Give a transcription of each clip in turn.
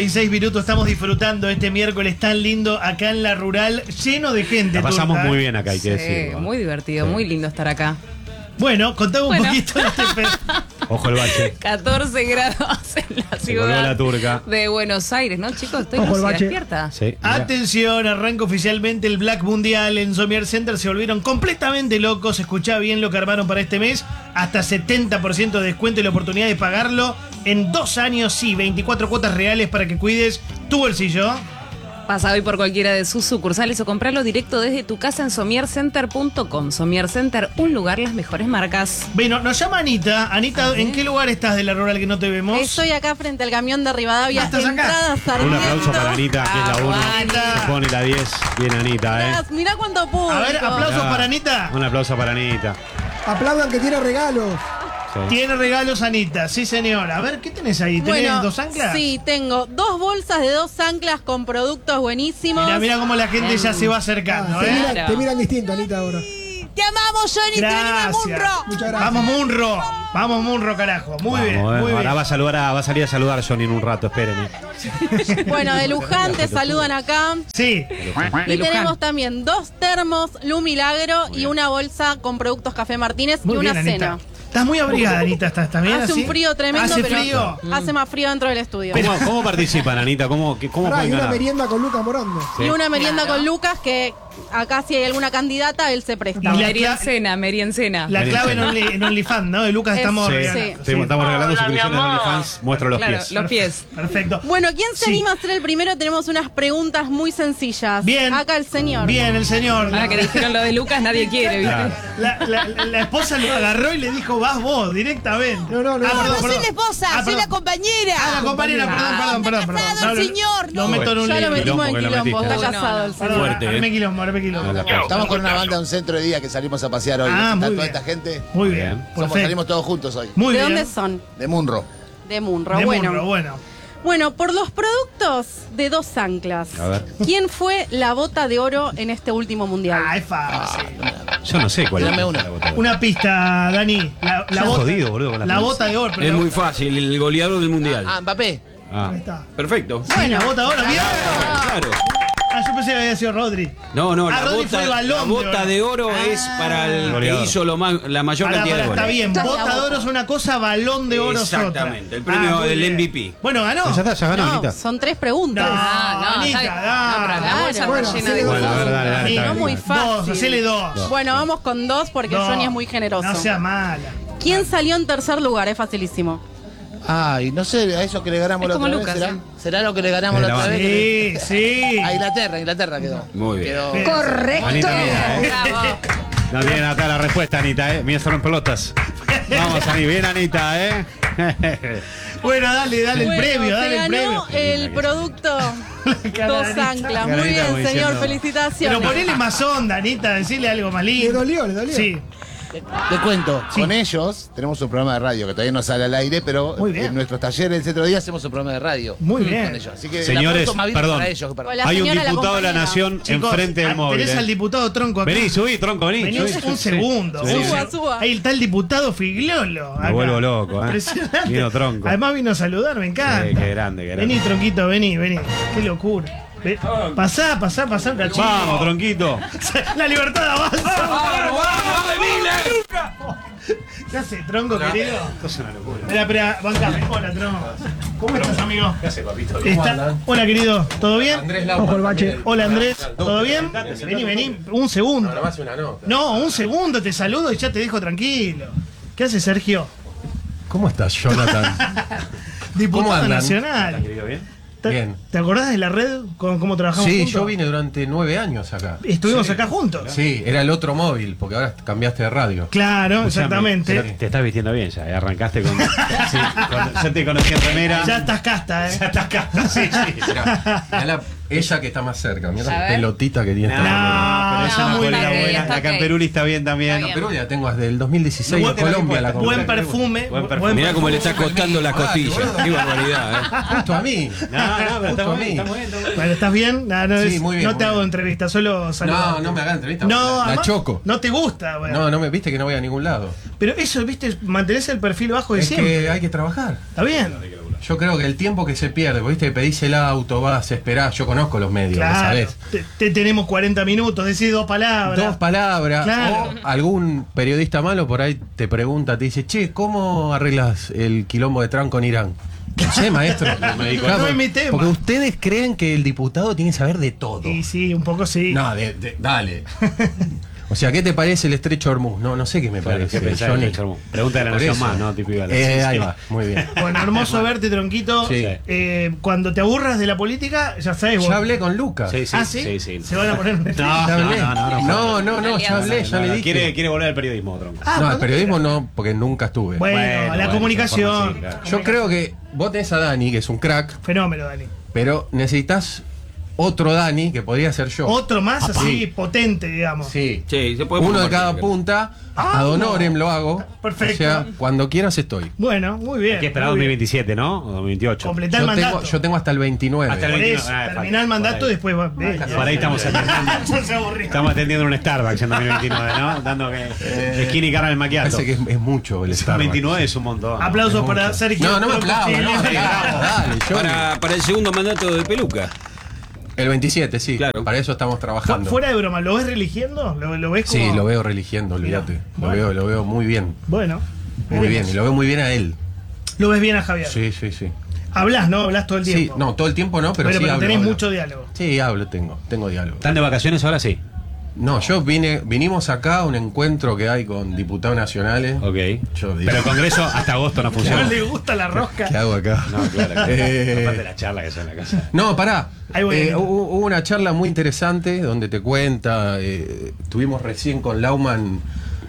16 minutos, estamos disfrutando este miércoles tan lindo acá en la rural, lleno de gente. La pasamos turca. muy bien acá, hay que Sí, decirlo. muy divertido, muy lindo estar acá. Bueno, contame un poquito de este Ojo el bache. 14 grados en la Se volvió ciudad la turca. de Buenos Aires, ¿no, chicos? Estoy Ojo el bache. despierta. Sí, mirá. Atención, arranca oficialmente el Black Mundial en Somier Center. Se volvieron completamente locos. Escuchá bien lo que armaron para este mes. Hasta 70% de descuento y la oportunidad de pagarlo en 2 años. Sí, 24 cuotas reales para que cuides tu bolsillo. Pasa hoy por cualquiera de sus sucursales o compralo directo desde tu casa en somiercenter.com. Somier Center, un lugar, las mejores marcas. Bueno, nos llama Anita. Anita, ¿en qué lugar estás de la rural que no te vemos? Estoy acá frente al camión de Rivadavia. ¿Estás acá? Entrada Un Sarmiento. aplauso para Anita, que es la 1. Anita. Se pone la 10. Bien, Anita, Mirá cuánto público. A ver, aplausos Ah, para Anita. Un aplauso para Anita. Aplaudan que tiene regalos. Sí. Tiene regalos, Anita. Sí, señora. A ver, ¿qué tenés ahí? ¿Tenés Bueno, 2 anclas? Sí, tengo 2 bolsas de 2 anclas con productos buenísimos. Mirá cómo la gente ya se va acercando, te, ¿eh? miran, Claro. te miran distinto, Anita, ahora. ¡Te amamos, Johnny! ¡Te Gracias. Munro! Muchas gracias. Vamos, Munro. Vamos, Munro, carajo. Muy bien, muy bien. Ahora va a salir a saludar a Johnny en un rato, esperen. Bueno, de Luján te saludan acá. Sí. De Y Luján. tenemos también 2 termos Lu Milagro y una bolsa con productos Café Martínez Muy y una bien, Anita. cena. Estás muy abrigada, Anita. ¿Estás bien Hace así? un frío tremendo, ¿Hace pero frío? hace más frío dentro del estudio. ¿Cómo participan, Anita? ¿Cómo Pará, pueden y una ganar? merienda con Lucas Morondo. Sí. Y una merienda Claro. con Lucas, que acá si hay alguna candidata, él se presta. Y la- Meriencena. La clave en OnlyFans, ¿no? De Lucas estamos Sí, regalando. sí, estamos regalando suscripciones de OnlyFans. Muestro los Claro, pies. los pies. Perfecto. Bueno, ¿quién se Sí. anima a ser el primero? Tenemos unas preguntas muy sencillas. Bien. Acá el señor. Bien, el señor. Ahora que dijeron lo de Lucas, nadie quiere, ¿viste? Claro. La esposa lo agarró y le dijo, vas vos, directamente. No, perdón. esposa, Ah, perdón. compañera. Ah, la compañera, perdón. casado el señor, Lo no. meto en un Ya lo lío. metimos en Quilombo que lo quilombo. metiste. Está No, casado no. el señor. Perdón, Fuerte, armé quilombo. No, la aplauso. Estamos con una banda de un centro de día que salimos a pasear hoy. Ah, Está muy toda bien. esta gente. Muy Bien. bien. Perfecto. Salimos todos juntos hoy. Muy ¿De bien. dónde son? De Munro. De Munro. De Bueno. Munro, bueno. Bueno, por los productos de 2 anclas. A ver. ¿Quién fue la bota de oro en este último mundial? Ah, es fácil. Yo no sé cuál es. Dame una. Una pista, Dani. La Estás bota. jodido, boludo, con la La pista. bota de oro. pero Es la- muy fácil, el goleador del mundial. Ah, Mbappé. Ah. Ahí está. Perfecto. Sí, la bota de oro. Bien. Claro. Ah, yo pensé que había sido Rodri. No, Ah, Rodri fue Balón de bota Oro. de oro es para el que Goleador. hizo la mayor Pará, cantidad de está goles. bien. Bota de oro es una cosa, balón de oro es otra. Exactamente, el premio muy del bien. MVP. Bueno, ganó. Ya está, ya ganó, No, Anita. son 3 preguntas. No, Anita, está bien. dale. No, pero la bolsa Bueno, está llena sí, de Bueno, a ver, dale, dale. Sí, está no bien. muy fácil. 2, hacele 2. Bueno, vamos con 2 porque Johnny es muy generoso. No sea mala. ¿Quién salió en tercer lugar? Es facilísimo. Ay, no sé, a eso que le ganamos Es la como otra Lucas, vez. ¿Será? ¿eh? ¿Será lo que le ganamos Es la la otra banda. vez? Sí. A Inglaterra quedó. Muy bien. Quedó- Anita mía, Bravo. No tiene acá la respuesta, Anita, Mira, son pelotas. Vamos, Anita. Bien, Anita, Bueno, dale el Bueno, premio, se dale el ganó premio. el producto Cara 2 de Anita. anclas. Cara Muy de Anita, bien, como señor. diciendo- Felicitaciones. Pero ponele más onda, Anita, decirle algo más Le lindo. dolió, le dolió. Sí. Te cuento, Sí. con ellos tenemos un programa de radio que todavía no sale al aire, pero Muy bien. en nuestros talleres del centro de día hacemos un programa de radio. Muy bien. Con ellos. Así que el Señores, aplauso más bien perdón. para ellos que para Hola. Hay un señora, la diputado de la compañera. Nación Chicos, enfrente del móvil. tenés al diputado Tronco acá. Vení, subí, tronco, vení. Vení subí. un segundo. Sí. Suba. Ahí está el diputado Figliolo. Me acá. vuelvo loco, Impresionante. Vino Tronco. Además vino a saludar, me encanta. Sí, qué grande, qué grande. Vení, Tronquito, vení. Qué locura. Pasá un cachito. Vamos, Tronquito. La libertad avanza. ¿Qué hace, Tronco, querido? Esto es una locura. Espera, bancame. Hola, Tronco. ¿Cómo estás, amigo? ¿Qué hace, papito? Hola, querido. ¿Todo bien? Ojo el bache. Hola, Andrés. ¿Todo bien? Vení. Un segundo. No, un segundo, te saludo y ya te dejo tranquilo. ¿Qué hace, Sergio? ¿Cómo estás, Jonathan? Diputado andan? nacional. ¿Querido bien? Bien. ¿Te acordás de la red? ¿Cómo trabajamos Sí, juntos? yo vine durante 9 años acá. Estuvimos Sí. acá juntos. Sí, era el otro móvil, porque ahora cambiaste de radio. Claro, Escuchame, exactamente. Te estás vistiendo bien ya, arrancaste con. Sí, ya te conocí en remera. Ya estás casta, Ya estás acá. Sí, sí. Mirá ella que está más cerca, mirá A la ver. pelotita que tiene. No, No, pero esa no, no fue muy la bien, buena. está La ok. Camperuli está bien también. Está bien. Pero ya tengo desde el 2016 en Colombia la compré. Buen perfume. Buen perfume. Mirá cómo le está perfume. costando las costillas. Qué barbaridad, Justo a mí. No, pero está Justo a muy bien, mí. está muy bien. Bueno, ¿estás bien? Sí, muy bien, no te muy hago bien. entrevista, solo saludos. No, no me hagas entrevista. No, la además, choco. No te gusta, bueno. No, no me viste que no voy a ningún lado. Pero eso, viste, mantenés el perfil bajo de Es siempre. que hay que trabajar. ¿Está bien? Yo creo que el tiempo que se pierde, ¿viste? Pedís el auto, vas a esperar. Yo conozco los medios, Claro. ¿sabes? Te tenemos 40 minutos, decís 2 palabras. 2 palabras. Claro. O algún periodista malo por ahí te pregunta, te dice, che, ¿cómo arreglas el quilombo de Trump con Irán? No sé, maestro. No es mi tema. Porque ustedes creen que el diputado tiene que saber de todo. Y sí, un poco sí. No, dale. O sea, ¿qué te parece el estrecho de Hormuz? No sé qué me parece. ¿Qué pensás, Johnny. Richard? Pregunta de la Por Nación eso. Más, ¿no? Tipo igual. Ahí va, muy bien. Bueno, hermoso verte, Tronquito. Sí. Cuando te aburras de la política, ya sabes vos. Ya hablé con Lucas. Sí, sí, ¿Ah, sí? sí, sí. Se van a poner un No, Ya hablé. no, Ya hablé, ya le dije. Quiere volver al periodismo, Tronco. Ah, No, al ¿por qué? periodismo no, porque nunca estuve. Bueno, la comunicación. sí, claro. Yo creo que vos tenés a Dani, que es un crack, Fenómeno, Dani. pero necesitas otro Dani, que podría ser yo. Otro más así, Sí. potente, digamos. Sí. Sí, se puede Uno de compartir, cada claro. punta. Ah, Ad honorem lo hago. Perfecto. O sea, cuando quieras estoy. Bueno, muy bien. Hay que esperar muy bien. 2027, ¿no? O 2028. Completar el mandato. Yo tengo hasta el 29. Hasta el Por 29. eso, Ah, terminar falta, el mandato por y ahí. después va. Por ahí estamos atendiendo. Ya se aburrió. Estamos atendiendo un Starbucks en 2029, ¿no? Dando que skinny cara en el maquillaje. Parece que es mucho el Starbucks. 29 es un montón. Aplausos para Sergio. No, no me aplaudo, no, dale, yo. Para el segundo mandato de Peluca. El 27, sí. Claro. Para eso estamos trabajando. Fuera de broma, ¿lo ves religiendo? ¿Lo ves como.? Sí, lo veo religiendo, olvídate. Bueno. Lo veo muy bien. Bueno. Muy bien. Y lo veo muy bien a él. Lo ves bien a Javier. Sí, sí, sí. Hablas, ¿no? Hablas todo el Sí, tiempo. no, todo el tiempo no, pero sí pero hablo. tenés hablo. mucho diálogo. Sí, hablo, tengo diálogo. ¿Están de vacaciones ahora? Sí. No, vinimos acá a un encuentro que hay con diputados nacionales. Ok. Yo digo, Pero el Congreso hasta agosto no No funciona. le gusta la rosca. ¿qué hago acá? No, claro. Aparte de la charla que es en la casa. No, pará. Ahí voy. Hubo una charla muy interesante donde te cuenta. Tuvimos recién con Lauman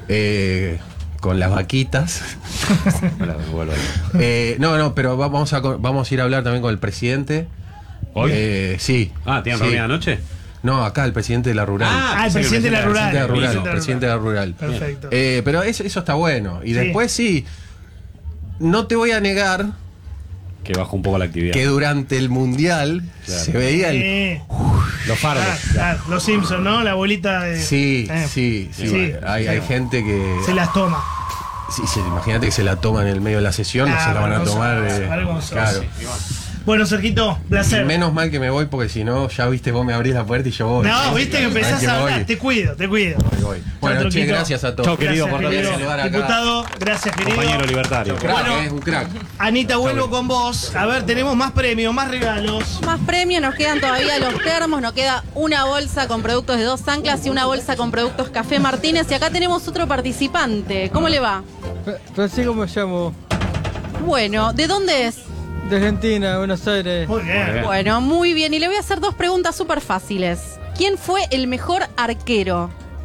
con las vaquitas. Bueno, vuelvo ahí. No, pero vamos a ir a hablar también con el presidente. ¿Hoy? Sí. Ah, ¿tienen sí. reunión anoche? No, acá el presidente de la Rural. Ah, el presidente de la rural. Presidente de la Rural. Perfecto. Pero eso está bueno. Y Sí. después sí, no te voy a negar Que bajó un poco la actividad. que durante el Mundial Claro. se veía el... Los fardos. Los Simpsons, ¿no? La bolita de. Sí, Eh, sí. sí. Hay gente que... Se las toma. Sí, imagínate que se la toman en el medio de la sesión, no se la van a tomar... Vergonzoso. claro. Bueno, Sergito, placer. Menos mal que me voy porque si no, ya viste, vos me abrís la puerta y yo voy. No, viste que empezás Que a me hablar. voy. Te cuido. Voy. Bueno, che, Tronquito. gracias a todos. Chau, querido, Gracias, por querido. saludar acá. Diputado, gracias, querido. Compañero libertario. Crack, Bueno. un crack. Anita, vuelvo con vos. A ver, tenemos más premios, más regalos. Más premios, nos quedan todavía los termos, nos queda una bolsa con productos de 2 anclas y una bolsa con productos Café Martínez. Y acá tenemos otro participante. ¿Cómo le va? Francisco me llamo, Bueno, ¿de dónde es? de Argentina, Buenos Aires. Muy bien. Muy bien. Bueno, muy bien. Y le voy a hacer 2 preguntas súper fáciles. ¿Quién fue el mejor arquero?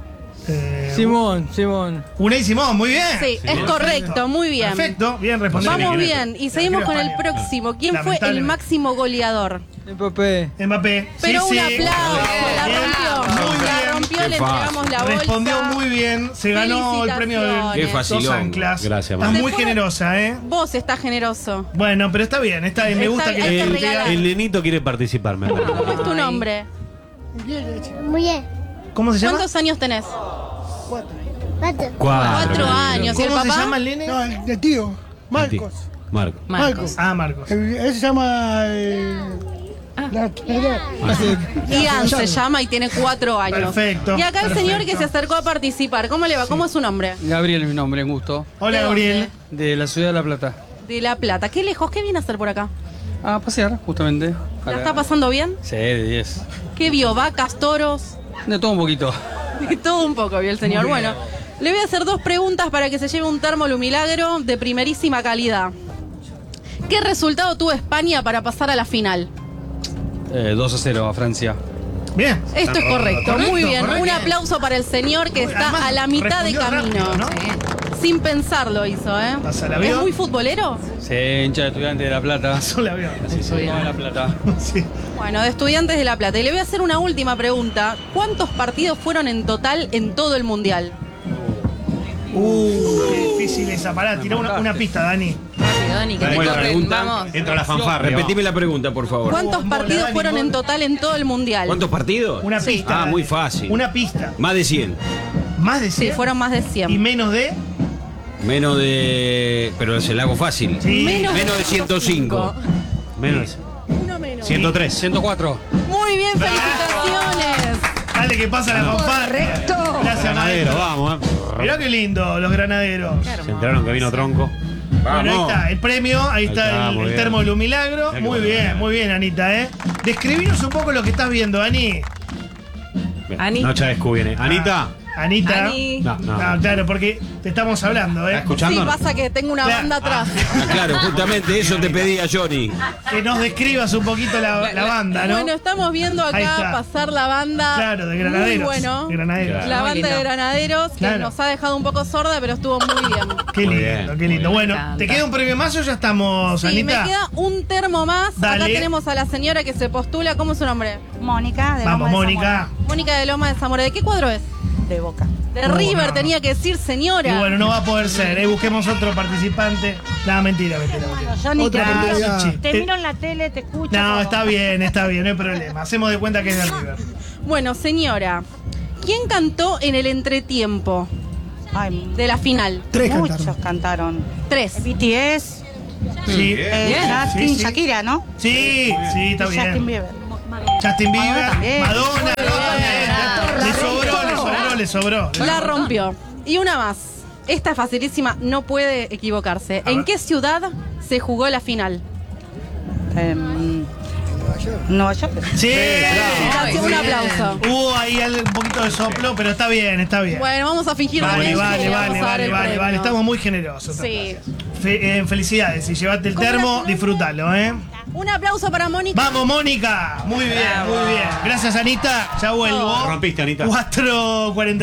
Simón. Unai Simón, muy bien. Sí, es correcto, muy bien. Perfecto, bien respondido. Vamos bien. Y seguimos con el próximo. ¿Quién fue el Lamentablemente. máximo goleador? Mbappé. Mbappé. Pero Sí, un sí. aplauso. La Bien. rompió. Muy La bien. rompió, Qué le fácil. entregamos la bolsa. Respondió muy bien. Se ganó el premio de Felicitaciones. Qué Dos facilón. anclas. Gracias, Estás mamá. muy Se fue- generosa, ¿eh? Vos estás generoso. Bueno, pero está bien, está bien. Me Está gusta bien, que hay la que gente regalar. El nenito quiere participar, me parece. ¿Cómo es tu nombre? Muy bien. ¿Cómo se llama? ¿Cuántos años tenés? 4 años. ¿Y el ¿Cómo se papá? llama el nene? No, el tío, Marcos. Marco. Marcos. Ah, Marcos. Él se llama. Ian se llama y tiene 4 años. Perfecto, Y acá el señor perfecto. que se acercó a participar. ¿Cómo le va? ¿Cómo es su nombre? Gabriel es mi nombre, un gusto. Hola, ¿De Gabriel. De la ciudad de La Plata. De La Plata. ¿Qué lejos? ¿Qué viene a hacer por acá? A pasear, justamente. ¿La está pasando bien? Sí, de 10. ¿Qué vio? ¿Vacas, toros? De todo un poquito. De todo un poco vio el señor. Muy bien. Bueno, le voy a hacer 2 preguntas para que se lleve un termo Lumilagro de primerísima calidad. ¿Qué resultado tuvo España para pasar a la final? 2-0 a Francia. Bien. Esto es correcto, muy bien. correcto. Un aplauso para el señor que está Además, a la mitad de respondió camino. rápido, ¿no? Sin pensarlo hizo, ¿eh? Pasa el ¿Es avión. muy futbolero? Sí, hincha de Estudiantes de La Plata. Solo avión. De La Plata. Sí. Bueno, de Estudiantes de La Plata. Y le voy a hacer una última pregunta. ¿Cuántos partidos fueron en total en todo el Mundial? Qué difícil esa. Pará, tirá una pista, Dani. Rápido, Dani, que ¿Cómo te es la corren, pregunta? vamos. Entra la fanfarria. Repetime la pregunta, por favor. ¿Cuántos Bola, partidos Dani, fueron en bola. total en todo el Mundial? ¿Cuántos partidos? Una Sí. pista. Ah, muy Dani. fácil. Una pista. Más de 100. Más de 100. Sí, fueron más de Y 100. menos de. Menos de. Pero se la hago fácil. Sí. Menos de 105. Menos. Uno menos. 103. 104. Muy bien, felicitaciones. Dale que pasa la fanfarria. Correcto. Gracias, Granadero, maestro. vamos, Mirá qué lindo, los granaderos. Se enteraron que vino tronco. Bueno, ahí Vamos. está, el premio, ahí está está, el muy bien. termo de Lumilagro. Mirá qué Muy bien, Anita, ¿eh? Describinos un poco lo que estás viendo, Ani. Bien. Ani. No, Chávez viene. Anita. Anita. Ani. No. Claro, porque te estamos hablando, ¿Estás ¿eh? escuchando? Sí, pasa que tengo una Claro. banda atrás. Ah, claro, justamente eso te pedía Johnny. Que nos describas un poquito la banda, ¿no? Bueno, estamos viendo Ahí acá está. pasar la banda. Claro, de granaderos. Muy bueno. De granaderos. Claro. La Muy banda lindo. de granaderos que Claro. nos ha dejado un poco sorda, pero estuvo muy bien. Qué Muy lindo, bien, qué muy lindo. bien. Bueno, Me encanta. ¿te queda un premio más o ya estamos, Sí, Anita? me queda un termo más. Dale. Acá tenemos a la señora que se postula. ¿Cómo es su nombre? Mónica, de Vamos, Loma de Mónica. Mónica de Loma de Zamora. ¿De qué cuadro es? Zamora. De Boca. De No, River, no. tenía que decir señora. Y bueno, no va a poder ser, ¿eh? Busquemos otro participante. No, mentira. Johnny, Otra te oportunidad. miro, te miro en la tele, te escucho. No, todo. está bien, no hay problema. Hacemos de cuenta que es de River. Bueno, señora, ¿quién cantó en el entretiempo Ay, de la final? muchos cantaron. 3. BTS, Sí, Justin, sí, sí. Shakira, ¿no? Sí, está Justin bien. Bieber. Justin Bieber, también. Madonna, le sobró. La rompió. Y una más. Esta es facilísima, no puede equivocarse. A ¿En ver. qué ciudad se jugó la final? Nueva York. Sí, Gracias, un aplauso. Hubo ahí un poquito de soplo, pero está bien. Bueno, vamos a fingir Vale, demencia vale, y le vamos vale, a dar vale, el vale, premio. vale. Estamos muy generosos. Sí. Felicidades. Y llevate el termo, disfrútalo, ¿eh? Un aplauso para Mónica. Vamos, Mónica. Muy bien, muy bien. Gracias, Anita. Ya vuelvo. Rompiste, Anita. 4:40.